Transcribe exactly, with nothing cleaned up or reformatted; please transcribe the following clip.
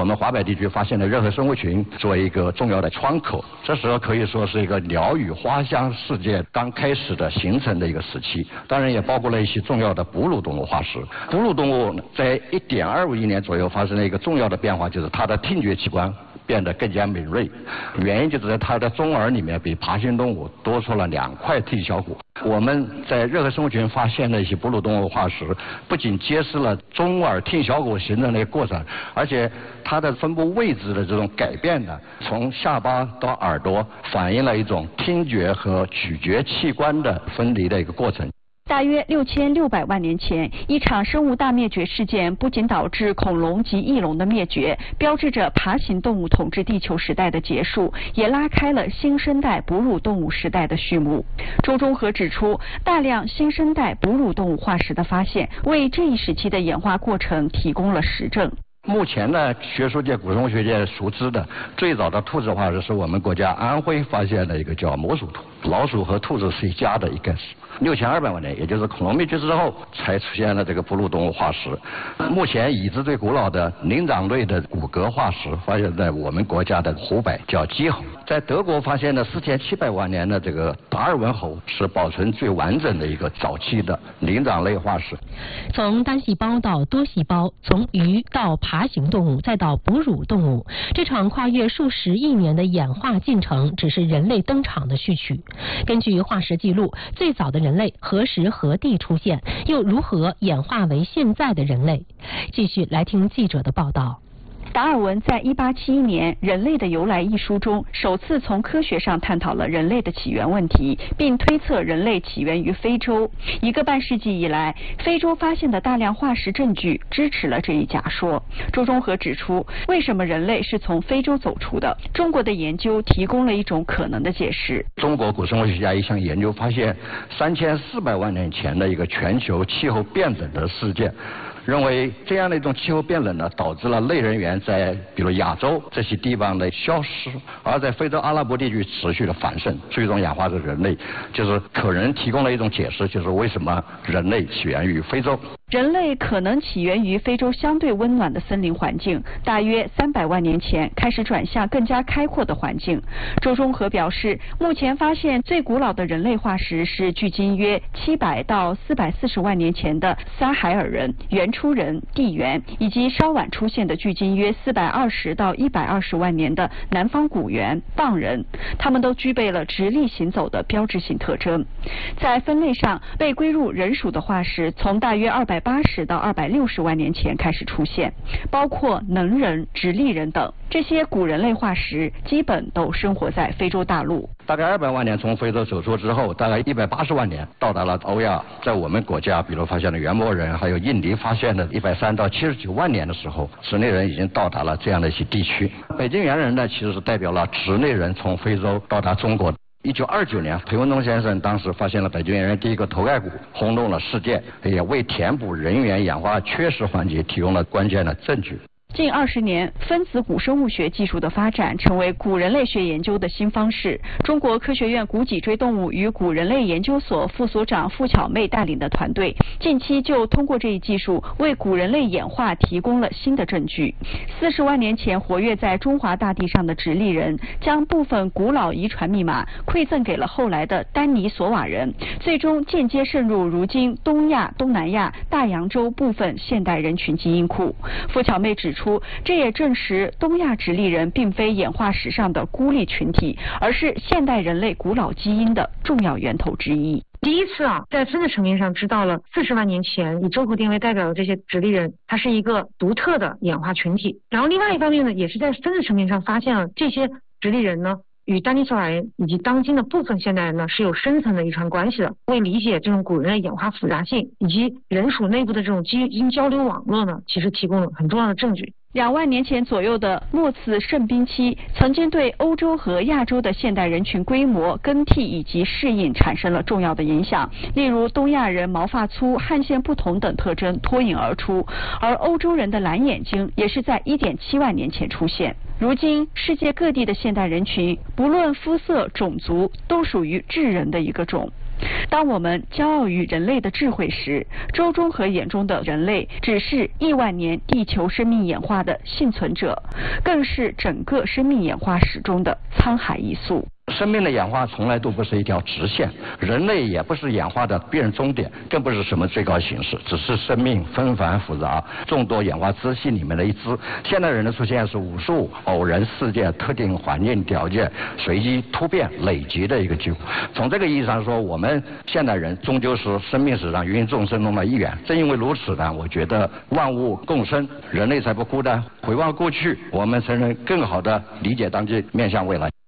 我们华北地区发现的热河生物群作为一个重要的窗口。这时候可以说是一个鸟语花香世界刚开始的形成的一个时期，当然也包括了一些重要的哺乳动物化石。哺乳动物在一点二五亿年左右发生了一个重要的变化，就是它的听觉器官变得更加敏锐，原因就是在它的中耳里面比爬行动物多出了两块听小骨。我们在热河生物群发现的一些哺乳动物化石，不仅揭示了中耳听小骨形成的一个过程，而且它的分布位置的这种改变呢，从下巴到耳朵，反映了一种听觉和咀嚼器官的分离的一个过程。 大约六千六百万年前，一场生物大灭绝事件不仅导致恐龙及翼龙的灭绝，标志着爬行动物统治地球时代的结束，也拉开了新生代哺乳动物时代的序幕。周中和指出，大量新生代哺乳动物化石的发现，为这一时期的演化过程提供了实证。 目前呢，学术界、古生物学界熟知的最早的兔子化石是我们国家安徽发现的一个叫魔属兔，老鼠和兔子是一家的一个六千二百万年，也就是恐龙灭绝之后才出现了这个哺乳动物化石。目前已知最古老的灵长类的骨骼化石发现在我们国家的湖北，叫鸡猴。在德国发现的四千七百万年的这个达尔文猴是保存最完整的一个早期的灵长类化石。 从单细胞到多细胞，从鱼到爬行动物，再到哺乳动物，这场跨越数十亿年的演化进程只是人类登场的序曲。根据化石记录，最早的人类何时何地出现，又如何演化为现在的人类？继续来听记者的报道。 达尔文在一八七一年《人类的由来》一书中，首次从科学上探讨了人类的起源问题，并推测人类起源于非洲。一个半世纪以来，非洲发现的大量化石证据支持了这一假说。周中和指出，为什么人类是从非洲走出的？中国的研究提供了一种可能的解释。 中国古生物学家一项研究发现，三千四百万年前的一个全球气候变冷的事件。认为这样的一种气候变冷呢，导致了类人猿在比如亚洲这些地方的消失，而在非洲阿拉伯地区持续的繁盛，最终演化成人类，就是可能提供了一种解释，就是为什么人类起源于非洲。 人类可能起源于非洲相对温暖的森林环境，大约三百万年前开始转向更加开阔的环境。周中和表示，目前发现最古老的人类化石是距今约七百到四百四十万年前的撒海尔人、原初人、地猿，以及稍晚出现的距今约四百二十到一百二十万年的南方古猿、蚌人，他们都具备了直立行走的标志性特征。在分类上，被归入人属的化石从大约二百八十到二百六十万年前开始出现，包括能人、直立人等。这些古人类化石基本都生活在非洲大陆。 大概二百万年从非洲走出之后，大概一百八十万年到达了欧亚。在我们国家，比如发现了原谟人，还有印尼发现的一百三到七十九万年的时候，直立人已经到达了这样的一些地区。北京猿人呢，其实是代表了直立人从非洲到达中国。一九二九年，裴文东先生当时发现了北京猿人第一个头盖骨，轰动了世界，也为填补人猿演化缺失环节提供了关键的证据。 近二十年，分子古生物学技术的发展成为古人类学研究的新方式。中国科学院古脊椎动物与古人类研究所副所长傅巧妹带领的团队，近期就通过这一技术为古人类演化提供了新的证据。四十万年前活跃在中华大地上的直立人，将部分古老遗传密码馈赠给了后来的丹尼索瓦人，最终间接渗入如今东亚、东南亚、大洋洲部分现代人群基因库。傅巧妹指出，这也证实东亚直立人并非演化史上的孤立群体，而是现代人类古老基因的重要源头之一。 第一次啊，在分子层面上知道了四十万年前以周口店为代表的这些直立人，它是一个独特的演化群体。然后另外一方面呢，也是在分子层面上发现了这些直立人呢，与丹尼索瓦人以及当今的部分现代人呢是有深层的遗传关系的。为理解这种古人类演化复杂性以及人属内部的这种基因交流网络呢，其实提供了很重要的证据。 两万年前左右的末次盛冰期，曾经对欧洲和亚洲的现代人群规模、更替以及适应产生了重要的影响。例如，东亚人毛发粗、汗腺不同等特征脱颖而出，而欧洲人的蓝眼睛也是在 一点七万年前出现。如今，世界各地的现代人群，不论肤色、种族，都属于智人的一个种。 当我们骄傲于人类的智慧时，周中和眼中的人类只是亿万年地球生命演化的幸存者，更是整个生命演化史中的沧海一粟。 生命的演化从来都不是一条直线，人类也不是演化的必然终点，更不是什么最高形式，只是生命纷繁复杂、众多演化支系里面的一支。现代人的出现是无数偶然事件、特定环境条件随机突变累积的一个结果。从这个意义上说，我们现代人终究是生命史上芸芸众生中的一员。正因为如此呢，我觉得万物共生，人类才不孤单。回望过去，我们才能更好地理解当今，面向未来。